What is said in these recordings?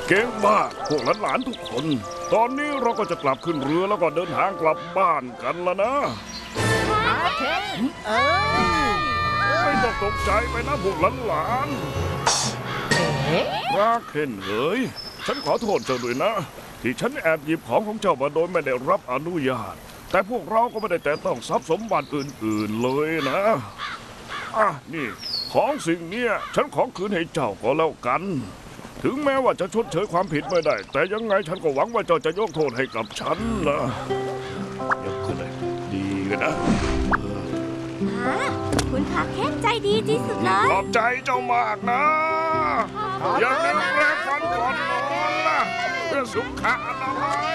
เก่งมากพวกหลานๆทุกคนตอนนี้เราก็จะกลับขึ้นเรือแล้วก็เดินทางกลับบ้านกันแล้วนะไม่ต้องตกใจไปนะพวกหลานๆราเคนเอ๋ยฉันขอโทษเจ้าด้วยนะที่ฉันแอบหยิบของของเจ้ามาโดยไม่ได้รับอนุญาตแต่พวกเราก็ไม่ได้แต่ต้องทรัพย์สมบัติอื่นๆเลยนะนี่ของสิ่งนี้ฉันขอคืนให้เจ้าก็แล้วกันถึงแม้ว่าจะชดเชยความผิดไม่ได้แต่ยังไงฉันก็หวังว่าเจ้าจะยกโทษให้กับฉันนะยกขึ้นเลยดีกันนะคุณขาแข้งใจดีที่สุดเลยขอบใจเจ้ามากนะอย่าลืมแปรงฟันก่อนนอนนะเพื่อสุขอนามัย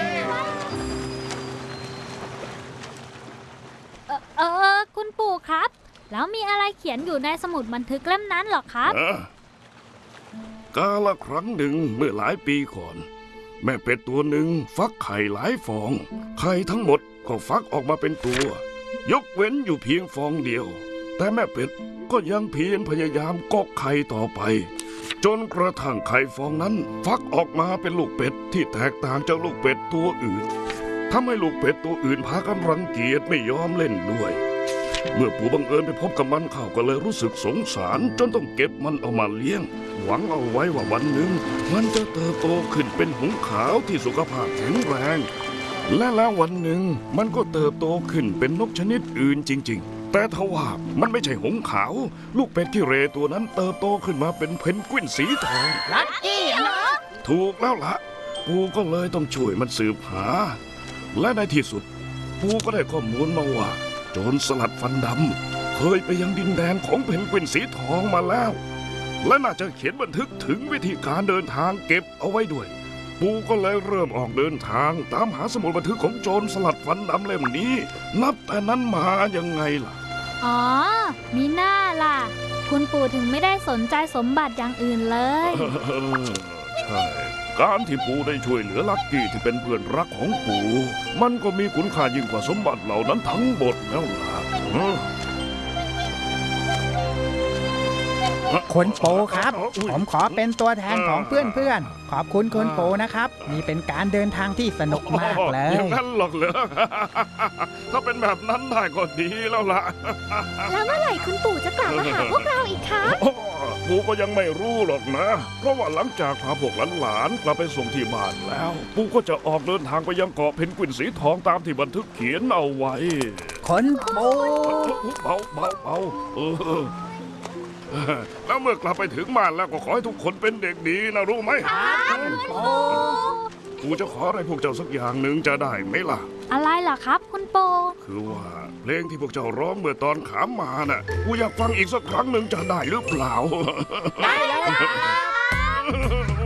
คุณปู่ครับแล้วมีอะไรเขียนอยู่ในสมุดบันทึกเล่มนั้นหรอครับกาลครั้งหนึ่งเมื่อหลายปีก่อนแม่เป็ดตัวหนึ่งฟักไข่หลายฟองไข่ทั้งหมดก็ฟักออกมาเป็นตัวยกเว้นอยู่เพียงฟองเดียวแต่แม่เป็ดก็ยังเพียรพยายามกกไข่ต่อไปจนกระทั่งไข่ฟองนั้นฟักออกมาเป็นลูกเป็ดที่แตกต่างจากลูกเป็ดตัวอื่นทำให้ลูกเป็ดตัวอื่นพากันรังเกียจไม่ยอมเล่นด้วยเมื่อปู่บังเอิญไปพบกับมันเข้าก็เลยรู้สึกสงสารจนต้องเก็บมันเอามาเลี้ยงหวังเอาไว้ว่าวันหนึ่งมันจะเติบโตขึ้นเป็นหงส์ขาวที่สุขภาพแข็งแรงและแล้ววันหนึ่งมันก็เติบโตขึ้นเป็นนกชนิดอื่นจริงๆแต่ทว่ามันไม่ใช่หงส์ขาวลูกเป็ดที่เรตัวนั้นเติบโตขึ้นมาเป็นเพนกวินสีทองลักกี้เหรอถูกแล้วล่ะปู่ก็เลยต้องช่วยมันสืบหาและในที่สุดปู่ก็ได้ข้อมูลมาว่าโจรสลัดฟันดำเคยไปยังดินแดนของเพนกวินสีทองมาแล้วและน่าจะเขียนบันทึกถึงวิธีการเดินทางเก็บเอาไว้ด้วยปู่ก็เลยเริ่มออกเดินทางตามหาสมุดบันทึกของโจรสลัดฟันดำเล่มนี้นับแต่นั้นมายังไงล่ะอ๋อมีหน้าล่ะคุณปู่ถึงไม่ได้สนใจสมบัติอย่างอื่นเลยใช่การที่ปู่ได้ช่วยเหลือลักกี้ที่เป็นเพื่อนรักของปู่มันก็มีคุณค่ายิ่งกว่าสมบัติเหล่านั้นทั้งหมดแล้วล่ะคุณปู่ครับผมขอเป็นตัวแทนของเพื่อนๆขอบคุณคุณปู่นะครับนี่เป็นการเดินทางที่สนุกมากเลยอย่างนั้นหรอกเหรอถ้าเป็นแบบนั้นได้ก็ดีแล้วล่ะแล้วเมื่อไหร่คุณปู่จะกลับมาหาพวกเราอีกคะปู่ก็ยังไม่รู้หรอกนะเพราะว่าหลังจากพาพวกหลานๆกลับไปส่งที่บ้านแล้วปู่ก็จะออกเดินทางไปยังเกาะเพนกวินสีทองตามที่บันทึกเขียนเอาไว้คุณปู่เบาแล้วเมื่อกลับไปถึงบ้านแล้วก็ขอให้ทุกคนเป็นเด็กดีนะรู้ไหมปู่จะขออะไรพวกเจ้าสักอย่างหนึ่งจะได้ไหมล่ะอะไรล่ะครับคุณปู่คือว่าเพลงที่พวกเจ้าร้องเมื่อตอนขามมาน่ะปู่อยากฟังอีกสักครั้งหนึ่งจะได้หรือเปล่าได้แล้ว